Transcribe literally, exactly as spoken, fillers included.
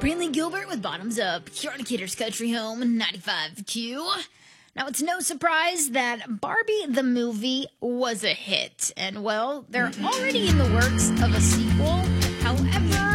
Brantley Gilbert with Bottoms Up, here on Kidder's Country Home, ninety-five Q. Now, it's no surprise that Barbie the movie was a hit. And, well, they're already in the works of a sequel. However,